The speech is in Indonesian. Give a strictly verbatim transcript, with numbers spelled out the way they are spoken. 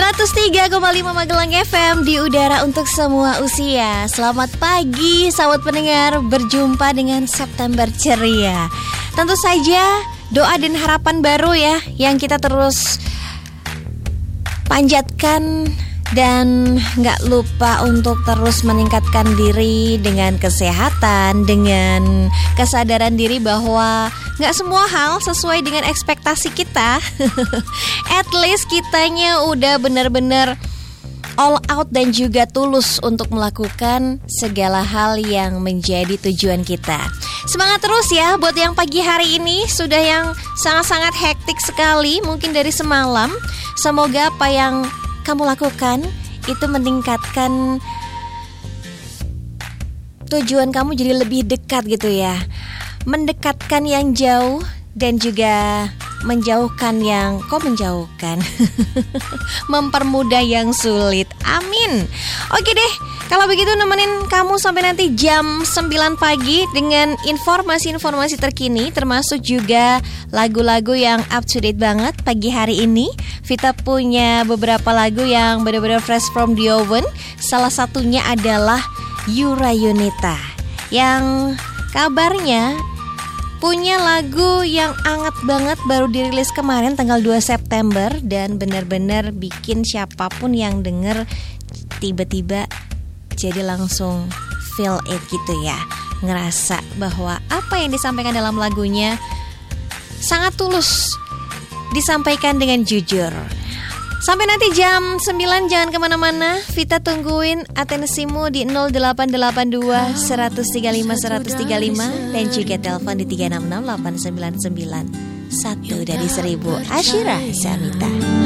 seratus tiga koma lima Magelang F M di udara untuk semua usia. Selamat pagi sahabat pendengar, berjumpa dengan September ceria. Tentu saja doa dan harapan baru ya yang kita terus panjatkan. Dan gak lupa untuk terus meningkatkan diri dengan kesehatan, dengan kesadaran diri bahwa gak semua hal sesuai dengan ekspektasi kita. At least kitanya udah benar-benar all out dan juga tulus untuk melakukan segala hal yang menjadi tujuan kita. Semangat terus ya buat yang pagi hari ini sudah yang sangat-sangat hektik sekali mungkin dari semalam. Semoga apa yang kamu lakukan itu meningkatkan tujuan kamu jadi lebih dekat gitu ya. Mendekatkan yang jauh dan juga menjauhkan yang kok menjauhkan. Mempermudah yang sulit. Amin. Oke deh, kalau begitu nemenin kamu sampai nanti jam sembilan pagi dengan informasi-informasi terkini, termasuk juga lagu-lagu yang up to date banget pagi hari ini. Vita punya beberapa lagu yang benar-benar fresh from the oven. Salah satunya adalah Yura Yunita yang kabarnya punya lagu yang anget banget, baru dirilis kemarin tanggal dua September. Dan benar-benar bikin siapapun yang denger tiba-tiba jadi langsung feel it gitu ya. Ngerasa bahwa apa yang disampaikan dalam lagunya sangat tulus, disampaikan dengan jujur. Sampai nanti jam sembilan jangan kemana-mana. Vita tungguin atensimu di nol delapan delapan dua satu tiga lima satu tiga lima dan juga telepon di tiga enam enam delapan sembilan sembilan. Satu dari seribu. Asyira Samita.